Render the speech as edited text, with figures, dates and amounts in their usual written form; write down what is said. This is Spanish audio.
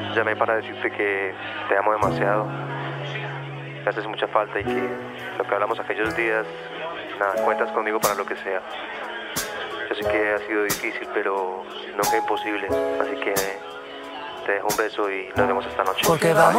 llamé para decirte que te amo demasiado, que haces mucha falta y que lo que hablamos aquellos días, nada, cuentas conmigo para lo que sea. Yo sé que ha sido difícil, pero nunca imposible, así que te dejo un beso y nos vemos esta noche. Porque vamos